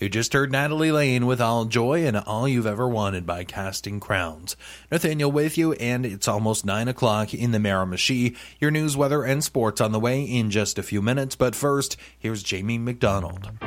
You just heard Natalie Lane with All Joy and All You've Ever Wanted by Casting Crowns. Nathaniel with you, and it's almost 9 o'clock in the Miramichi. Your news, weather, and sports on the way in just a few minutes, but first, here's Jamie McDonald.